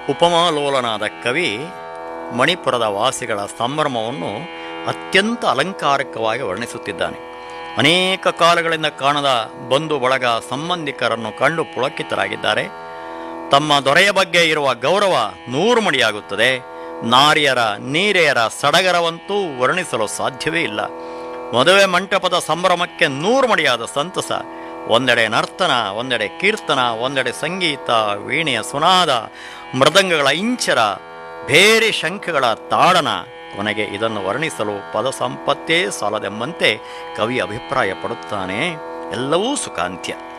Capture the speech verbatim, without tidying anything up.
ಉಪಮಾಲೋಲನಾದ ಕವಿ ಮಣಿಪುರದ ವಾಸಿಗಳ ಸಂಭ್ರಮವನ್ನು ಅತ್ಯಂತ ಅಲಂಕಾರಿಕವಾಗಿ ವರ್ಣಿಸುತ್ತಿದ್ದಾನೆ. ಅನೇಕ ಕಾಲಗಳಿಂದ ಕಾಣದ ಬಂಧು ಬಳಗ ಸಂಬಂಧಿಕರನ್ನು ಕಂಡು ಪುಳಕಿತರಾಗಿದ್ದಾರೆ. ತಮ್ಮ ದೊರೆಯ ಬಗ್ಗೆ ಇರುವ ಗೌರವ ನೂರು ಮಡಿಯಾಗುತ್ತದೆ. ನಾರಿಯರ ನೀರೆಯರ ಸಡಗರವಂತೂ ವರ್ಣಿಸಲು ಸಾಧ್ಯವೇ ಇಲ್ಲ. ಮದುವೆ ಮಂಟಪದ ಸಂಭ್ರಮಕ್ಕೆ ನೂರು ಮಡಿಯಾದ ಸಂತಸ. ಒಂದೆಡೆ ನರ್ತನ, ಒಂದೆಡೆ ಕೀರ್ತನ, ಒಂದೆಡೆ ಸಂಗೀತ, ವೀಣೆಯ ಸುನಾದ, ಮೃದಂಗಗಳ ಇಂಚರ, ಬೇರೆ ಶಂಖಗಳ ತಾಡನ. ಕೊನೆಗೆ ಇದನ್ನು ವರ್ಣಿಸಲು ಪದ ಸಂಪತ್ತೇ ಸಾಲದೆಂಬಂತೆ ಕವಿ ಅಭಿಪ್ರಾಯ ಪಡುತ್ತಾನೆ. ಎಲ್ಲವೂ ಸುಖಾಂತ್ಯ.